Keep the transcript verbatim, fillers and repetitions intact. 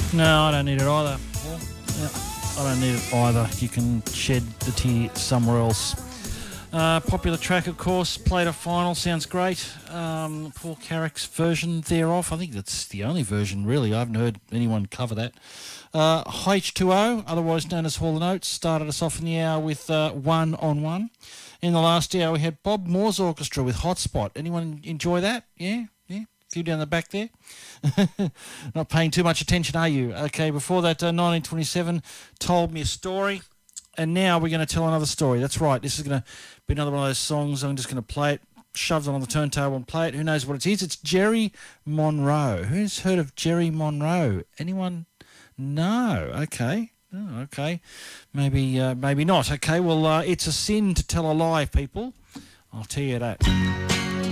No, I don't need it either. Well, yeah, I don't need it either. You can shed the tear somewhere else. Uh, popular track, of course, played a final, sounds great. Um, Paul Carrick's version thereof. I think that's the only version, really. I haven't heard anyone cover that. Uh, H two O, otherwise known as Hall and Oates, started us off in the hour with uh, One on One. In the last hour, we had Bob Moore's orchestra with Hotspot. Anyone enjoy that? Yeah? Yeah? A few down the back there. Not paying too much attention, are you? Okay, before that, uh, nineteen twenty-seven told me a story. And now we're going to tell another story. That's right. This is going to be another one of those songs. I'm just going to play it, shove it on the turntable and play it. Who knows what it is? It's Jerry Monroe. Who's heard of Jerry Monroe? Anyone? No. Okay. Oh, okay. Maybe uh, maybe not. Okay, well, uh, it's a sin to tell a lie, people. I'll tell you that.